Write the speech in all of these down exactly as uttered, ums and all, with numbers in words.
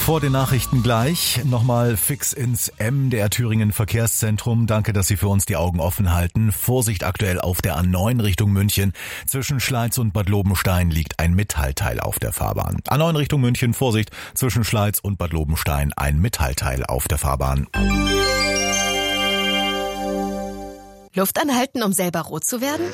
Vor den Nachrichten gleich nochmal fix ins M D R Thüringen Verkehrszentrum. Danke, dass Sie für uns die Augen offen halten. Vorsicht aktuell auf der A neun Richtung München. Zwischen Schleiz und Bad Lobenstein liegt ein Metallteil auf der Fahrbahn. A neun Richtung München, Vorsicht, zwischen Schleiz und Bad Lobenstein ein Metallteil auf der Fahrbahn. Luft anhalten, um selber rot zu werden?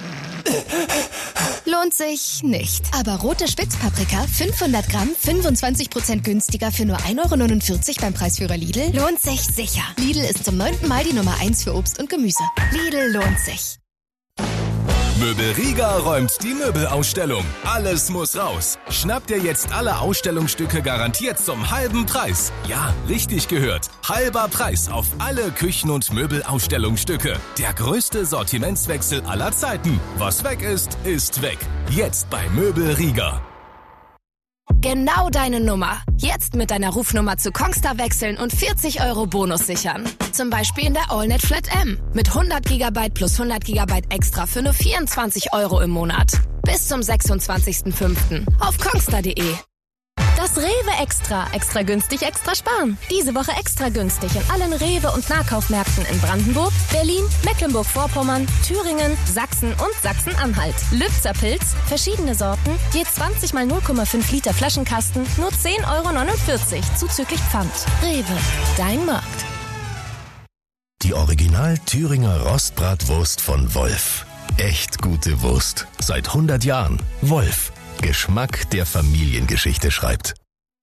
Lohnt sich nicht. Aber rote Spitzpaprika, fünfhundert Gramm, fünfundzwanzig Prozent günstiger für nur ein Euro neunundvierzig beim Preisführer Lidl, lohnt sich sicher. Lidl ist zum neunten Mal die Nummer eins für Obst und Gemüse. Lidl lohnt sich. Möbel Rieger räumt die Möbelausstellung. Alles muss raus. Schnappt ihr jetzt alle Ausstellungsstücke garantiert zum halben Preis. Ja, richtig gehört. Halber Preis auf alle Küchen- und Möbelausstellungsstücke. Der größte Sortimentswechsel aller Zeiten. Was weg ist, ist weg. Jetzt bei Möbel Rieger. Genau deine Nummer. Jetzt mit deiner Rufnummer zu Kongstar wechseln und vierzig Euro Bonus sichern. Zum Beispiel in der AllNet Flat M. Mit hundert Gigabyte plus hundert Gigabyte extra für nur vierundzwanzig Euro im Monat. Bis zum sechsundzwanzigsten fünften auf kongstar punkt de. Das Rewe Extra. Extra günstig, extra sparen. Diese Woche extra günstig in allen Rewe- und Nahkaufmärkten in Brandenburg, Berlin, Mecklenburg-Vorpommern, Thüringen, Sachsen und Sachsen-Anhalt. Lübzer Pilz, verschiedene Sorten, je zwanzig mal null Komma fünf Liter Flaschenkasten, nur zehn Euro neunundvierzig, zuzüglich Pfand. Rewe, dein Markt. Die Original Thüringer Rostbratwurst von Wolf. Echt gute Wurst. Seit hundert Jahren. Wolf. Geschmack, der Familiengeschichte schreibt.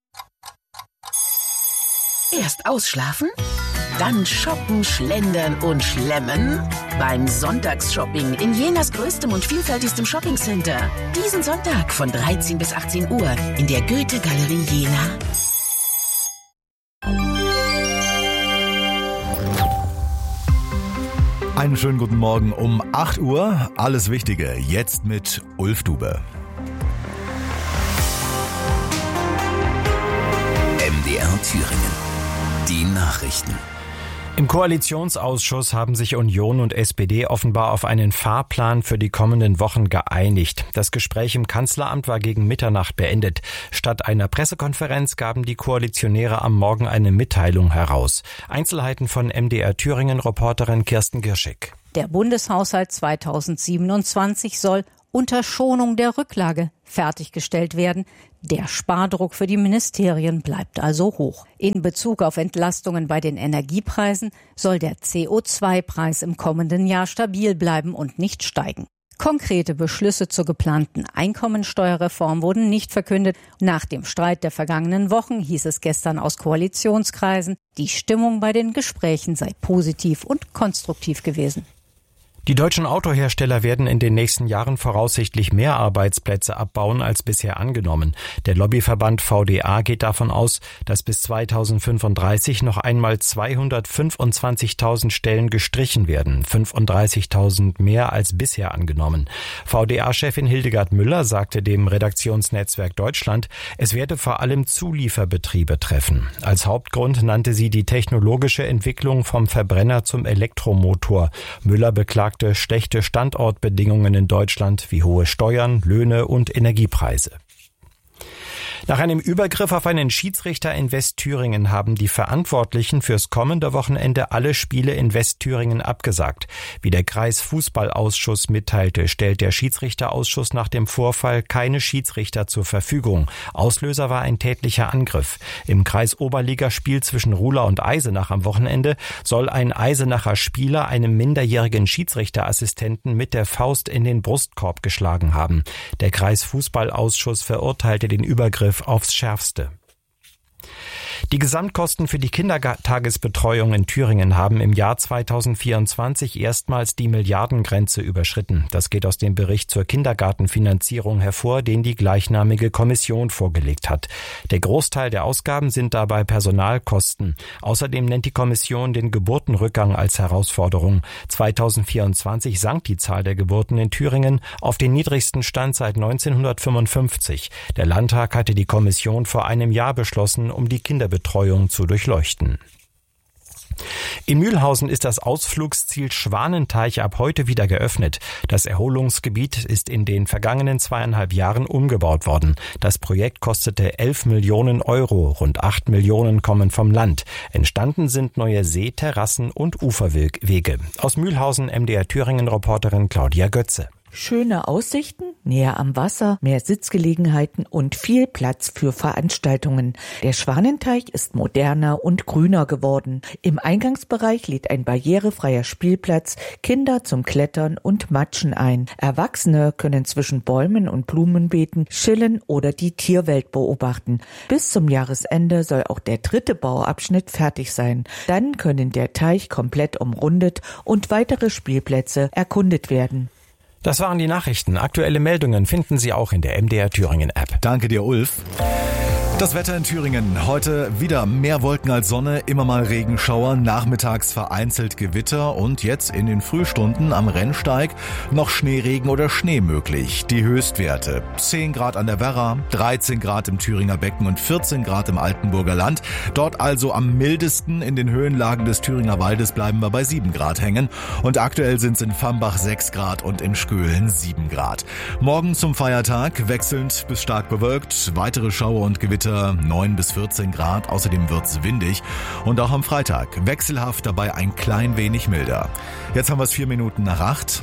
Erst ausschlafen, dann shoppen, schlendern und schlemmen. Beim Sonntagsshopping in Jenas größtem und vielfältigstem Shoppingcenter. Diesen Sonntag von dreizehn bis achtzehn Uhr in der Goethe-Galerie Jena. Einen schönen guten Morgen um acht Uhr. Alles Wichtige jetzt mit Ulf Dube. M D R Thüringen. Die Nachrichten. Im Koalitionsausschuss haben sich Union und S P D offenbar auf einen Fahrplan für die kommenden Wochen geeinigt. Das Gespräch im Kanzleramt war gegen Mitternacht beendet. Statt einer Pressekonferenz gaben die Koalitionäre am Morgen eine Mitteilung heraus. Einzelheiten von M D R Thüringen-Reporterin Kirsten Girschig. Der Bundeshaushalt zweitausendsiebenundzwanzig soll unter Schonung der Rücklage fertiggestellt werden. Der Spardruck für die Ministerien bleibt also hoch. In Bezug auf Entlastungen bei den Energiepreisen soll der C O zwei Preis im kommenden Jahr stabil bleiben und nicht steigen. Konkrete Beschlüsse zur geplanten Einkommensteuerreform wurden nicht verkündet. Nach dem Streit der vergangenen Wochen hieß es gestern aus Koalitionskreisen, die Stimmung bei den Gesprächen sei positiv und konstruktiv gewesen. Die deutschen Autohersteller werden in den nächsten Jahren voraussichtlich mehr Arbeitsplätze abbauen als bisher angenommen. Der Lobbyverband V D A geht davon aus, dass bis zweitausendfünfunddreißig noch einmal zweihundertfünfundzwanzigtausend Stellen gestrichen werden, fünfunddreißigtausend mehr als bisher angenommen. V D A-Chefin Hildegard Müller sagte dem Redaktionsnetzwerk Deutschland, es werde vor allem Zulieferbetriebe treffen. Als Hauptgrund nannte sie die technologische Entwicklung vom Verbrenner zum Elektromotor. Müller beklagte schlechte Standortbedingungen in Deutschland wie hohe Steuern, Löhne und Energiepreise. Nach einem Übergriff auf einen Schiedsrichter in Westthüringen haben die Verantwortlichen fürs kommende Wochenende alle Spiele in Westthüringen abgesagt. Wie der Kreisfußballausschuss mitteilte, stellt der Schiedsrichterausschuss nach dem Vorfall keine Schiedsrichter zur Verfügung. Auslöser war ein tätlicher Angriff. Im Kreisoberligaspiel zwischen Ruhla und Eisenach am Wochenende soll ein Eisenacher Spieler einem minderjährigen Schiedsrichterassistenten mit der Faust in den Brustkorb geschlagen haben. Der Kreisfußballausschuss verurteilte den Übergriff aufs Schärfste. Die Gesamtkosten für die Kindertagesbetreuung in Thüringen haben im Jahr zweitausendvierundzwanzig erstmals die Milliardengrenze überschritten. Das geht aus dem Bericht zur Kindergartenfinanzierung hervor, den die gleichnamige Kommission vorgelegt hat. Der Großteil der Ausgaben sind dabei Personalkosten. Außerdem nennt die Kommission den Geburtenrückgang als Herausforderung. zweitausendvierundzwanzig sank die Zahl der Geburten in Thüringen auf den niedrigsten Stand seit neunzehnhundertfünfundfünfzig. Der Landtag hatte die Kommission vor einem Jahr beschlossen, um die Kinderbetreuung zu durchleuchten. In Mühlhausen ist das Ausflugsziel Schwanenteich ab heute wieder geöffnet. Das Erholungsgebiet ist in den vergangenen zweieinhalb Jahren umgebaut worden. Das Projekt kostete elf Millionen Euro. Rund acht Millionen kommen vom Land. Entstanden sind neue Seeterrassen und Uferwege. Aus Mühlhausen M D R Thüringen-Reporterin Claudia Götze. Schöne Aussichten, näher am Wasser, mehr Sitzgelegenheiten und viel Platz für Veranstaltungen. Der Schwanenteich ist moderner und grüner geworden. Im Eingangsbereich lädt ein barrierefreier Spielplatz Kinder zum Klettern und Matschen ein. Erwachsene können zwischen Bäumen und Blumenbeeten chillen oder die Tierwelt beobachten. Bis zum Jahresende soll auch der dritte Bauabschnitt fertig sein. Dann können der Teich komplett umrundet und weitere Spielplätze erkundet werden. Das waren die Nachrichten. Aktuelle Meldungen finden Sie auch in der M D R Thüringen App. Danke dir, Ulf. Das Wetter in Thüringen. Heute wieder mehr Wolken als Sonne, immer mal Regenschauer, nachmittags vereinzelt Gewitter und jetzt in den Frühstunden am Rennsteig noch Schneeregen oder Schnee möglich. Die Höchstwerte zehn Grad an der Werra, dreizehn Grad im Thüringer Becken und vierzehn Grad im Altenburger Land. Dort also am mildesten. In den Höhenlagen des Thüringer Waldes bleiben wir bei sieben Grad hängen. Und aktuell sind es in Vambach sechs Grad und in Skölen sieben Grad. Morgen zum Feiertag wechselnd bis stark bewölkt, weitere Schauer und Gewitter neun bis vierzehn Grad, außerdem wird's windig und auch am Freitag wechselhaft, dabei ein klein wenig milder. Jetzt haben wir es vier Minuten nach acht.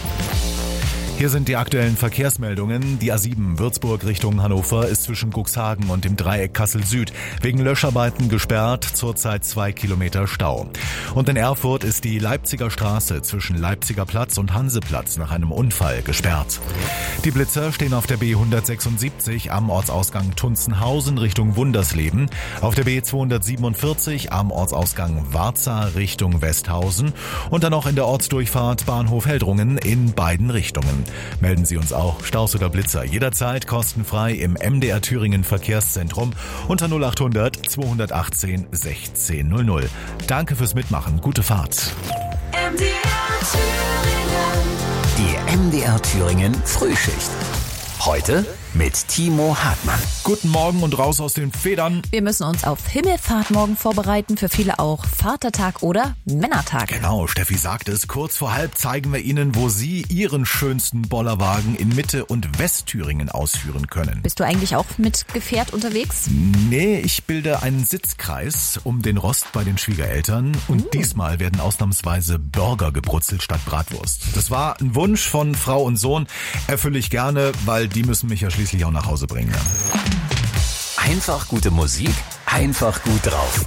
Hier sind die aktuellen Verkehrsmeldungen. Die A sieben Würzburg Richtung Hannover ist zwischen Cuxhagen und dem Dreieck Kassel-Süd wegen Löscharbeiten gesperrt, zurzeit zwei Kilometer Stau. Und in Erfurt ist die Leipziger Straße zwischen Leipziger Platz und Hanseplatz nach einem Unfall gesperrt. Die Blitzer stehen auf der B hundertsechsundsiebzig am Ortsausgang Tunzenhausen Richtung Wundersleben, auf der B zweihundertsiebenundvierzig am Ortsausgang Warza Richtung Westhausen und dann noch in der Ortsdurchfahrt Bahnhof Heldrungen in beiden Richtungen. Melden Sie uns auch Staus oder Blitzer jederzeit kostenfrei im M D R Thüringen Verkehrszentrum unter null acht hundert zweihundertachtzehn sechzehn null null. Danke fürs Mitmachen. Gute Fahrt. M D R Thüringen. Die M D R Thüringen Frühschicht. Heute mit Timo Hartmann. Guten Morgen und raus aus den Federn. Wir müssen uns auf Himmelfahrt morgen vorbereiten, für viele auch Vatertag oder Männertag. Genau, Steffi sagt es. Kurz vor halb zeigen wir Ihnen, wo Sie Ihren schönsten Bollerwagen in Mitte- und Westthüringen ausführen können. Bist du eigentlich auch mit Gefährt unterwegs? Nee, ich bilde einen Sitzkreis um den Rost bei den Schwiegereltern und uh. diesmal werden ausnahmsweise Burger gebrutzelt statt Bratwurst. Das war ein Wunsch von Frau und Sohn, erfülle ich gerne, weil die müssen mich ja schließlich auch nach Hause bringen. Einfach gute Musik, einfach gut drauf.